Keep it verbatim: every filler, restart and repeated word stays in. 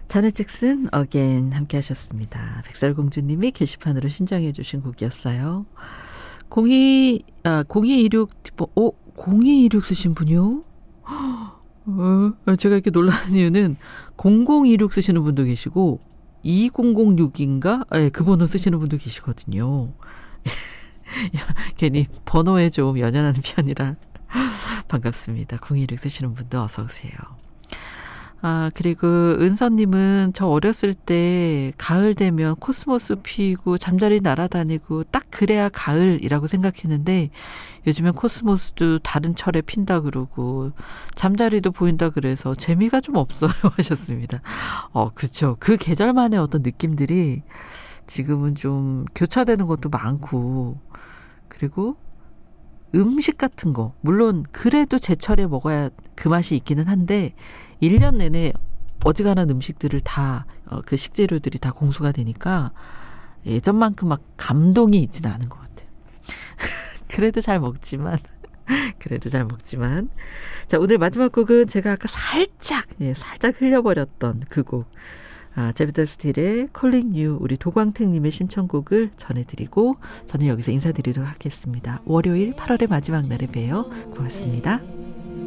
자넷 잭슨 어게인 함께 하셨습니다. 백설공주님이 게시판으로 신청해 주신 곡이었어요. 공이, 아, 공이이육, 어, 공이이육 쓰신 분이요? 어, 제가 이렇게 놀라는 이유는 공공이육 쓰시는 분도 계시고 이공공육인가? 네, 그 번호 쓰시는 분도 계시거든요. 괜히 번호에 좀 연연하는 편이라 반갑습니다. 공이이육 쓰시는 분도 어서 오세요. 아, 그리고 은서님은 저 어렸을 때 가을 되면 코스모스 피고 잠자리 날아다니고 딱 그래야 가을이라고 생각했는데 요즘엔 코스모스도 다른 철에 핀다 그러고 잠자리도 보인다 그래서 재미가 좀 없어요 하셨습니다. 어, 그렇죠. 그 계절만의 어떤 느낌들이 지금은 좀 교차되는 것도 많고 그리고 음식 같은 거 물론 그래도 제철에 먹어야 그 맛이 있기는 한데 일 년 내내 어지간한 음식들을 다 그 식재료들이 다 공수가 되니까 예전만큼 막 감동이 있지는 않은 것 같아요. 그래도 잘 먹지만 그래도 잘 먹지만 자 오늘 마지막 곡은 제가 아까 살짝 예, 살짝 흘려버렸던 그 곡 아, 제비타 스틸의 Calling You 우리 도광택님의 신청곡을 전해드리고 저는 여기서 인사드리도록 하겠습니다. 월요일 팔월의 마지막 날에 봬요. 고맙습니다.